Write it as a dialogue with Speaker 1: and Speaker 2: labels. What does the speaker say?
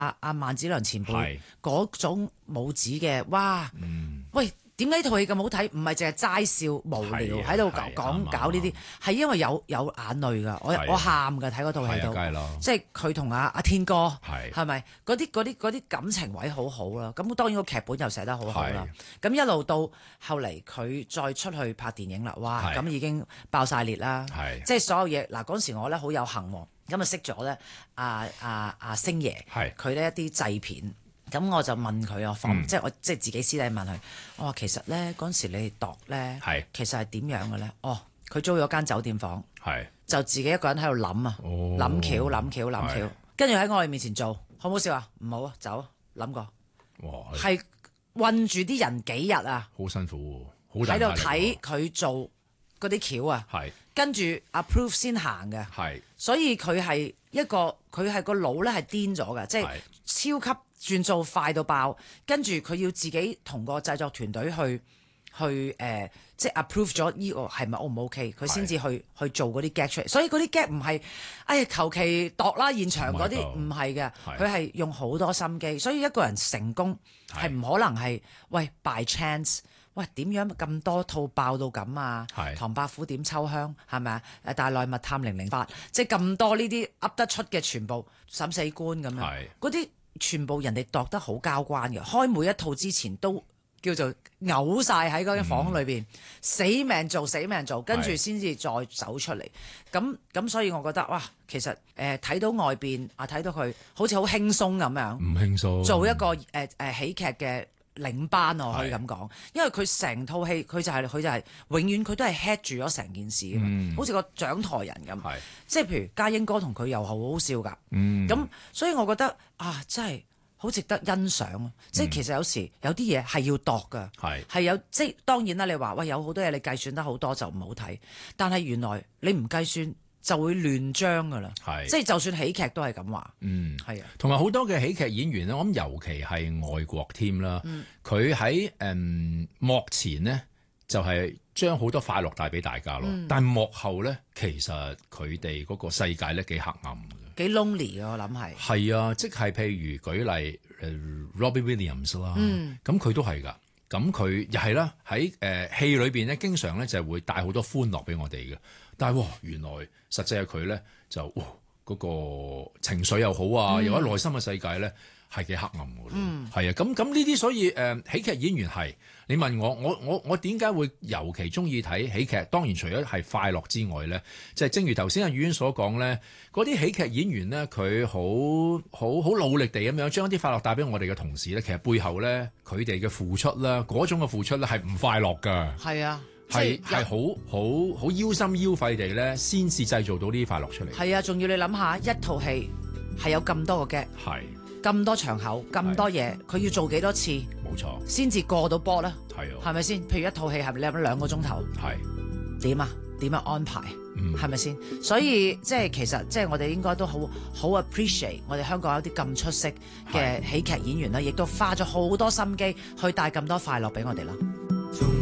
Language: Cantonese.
Speaker 1: 阿萬梓良前輩嗰種母子嘅，哇！喂，點解呢套戲咁好睇？唔係淨係齋笑無聊喺度講搞呢啲，係因為有眼淚㗎。我喊㗎，睇嗰套戲度，即係佢同阿天哥係咪嗰啲感情位好好啦？咁當然個劇本又寫得好好啦。咁一路到後嚟佢再出去拍電影啦，哇！咁已經爆晒裂啦，即係所有嘢嗱嗰陣時我咧好有幸喎。咁啊識咗咧阿星爺，佢呢一啲製片，咁我就問佢啊，即係我即係自己私底問佢，我話其實咧嗰陣時你哋度咧，其實係點樣嘅咧？哦，佢租咗間酒店房，就自己一個人喺度諗啊，諗橋，跟住喺我哋面前做，好唔好笑啊？唔好啊，走，諗過，係困住啲人幾日啊，好辛苦喎，喺度睇佢做嗰啲橋啊，跟住 approve 先行嘅，所以佢係個腦咧係癲咗嘅，即係超級轉數快到爆，跟住佢要自己同個製作團隊去即係 approve 咗呢個係咪 O 唔 OK， 佢先至去做嗰啲 gag 出嚟，所以嗰啲 gag 唔係求其度啦，現場嗰啲唔係嘅，佢係用好多心機，所以一個人成功係唔可能係by chance。喂，點樣咁多套爆到咁啊？唐伯虎點秋香係咪啊？大內密探008，即係咁多呢啲噏得出嘅全部審死官咁樣，嗰啲全部人哋度得好交關嘅，開每一套之前都叫做嘔晒喺嗰間房裏邊，死命做，跟住先至再走出嚟。咁所以我覺得哇，其實睇到外邊睇到佢好似好輕鬆咁樣，唔輕鬆做一個喜劇嘅領班我可以咁講，因為佢成套戲佢就係永遠佢都係 head 住咗成件事，好似個掌台人咁。即係譬如家英哥同佢又好好笑㗎，咁所以我覺得真係好值得欣賞。即係其實有時有啲嘢係要度㗎，係有即係當然啦。你話有好多嘢你計算得好多就唔好睇，但係原來你唔計算就會亂章㗎啦，即係就算喜劇都係咁話，係啊。同埋好多嘅喜劇演員咧，我諗尤其係外國添啦，佢喺幕前呢，就係將好多快樂帶俾大家咯，但係幕後咧其實佢哋嗰個世界咧幾黑暗嘅，幾 lonely 啊，我諗係。係啊，即係譬如舉例Robbie Williams 啦，咁佢都係㗎。咁佢又係啦，喺戲裏邊咧，經常咧就係會帶好多歡樂俾我哋嘅。但係原來實際係佢咧就嗰個情緒又好啊，又或者內心嘅世界咧係幾黑暗嘅。係啊，咁呢啲所以喜劇演員係你問我點解會尤其中意睇喜劇？當然除咗係快樂之外咧，即係正如頭先阿宇軒所講咧，嗰啲喜劇演員咧，佢好努力地咁樣將啲快樂帶俾我哋嘅同時咧，其實背後咧佢哋嘅付出啦，嗰種嘅付出咧係唔快樂㗎。係啊。係好腰心腰肺地咧，先至製造到呢啲快樂出嚟。係啊，仲要你諗下，一套戲係有咁多個 gag，咁多場口，咁多嘢，佢要做幾多次？冇錯，先至過到波咧。係啊，係咪先？譬如一套戲係咪你諗2個鐘頭？係點啊？點樣安排？係咪先？所以即係其實即係我哋應該都好 appreciate 我哋香港有啲咁出色嘅喜劇演員啦，亦都花咗好多心機去帶咁多快樂俾我哋啦。